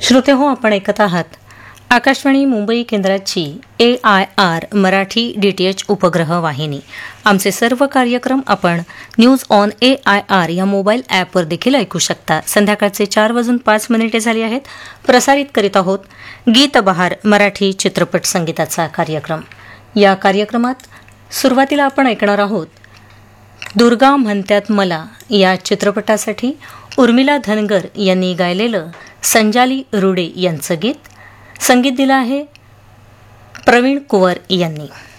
श्रोते हो, आपण ऐकत आहात आकाशवाणी मुंबई केंद्राची AIR मराठी DTH उपग्रह वाहिनी. आमचे सर्व कार्यक्रम आपण न्यूज ऑन AIR या मोबाईल ॲपवर देखील ऐकू शकता. संध्याकाळचे 4:05 झाली आहेत. प्रसारित करीत आहोत गीत बहार मराठी चित्रपट संगीताचा कार्यक्रम. या कार्यक्रमात सुरुवातीला आपण ऐकणार आहोत दुर्गा म्हणत्यात मला या चित्रपटासाठी उर्मिला धनगर यांनी गायलेलं संजाली रुडे यांचं गीत. संगीत दिलं आहे प्रवीण कुवर यांनी.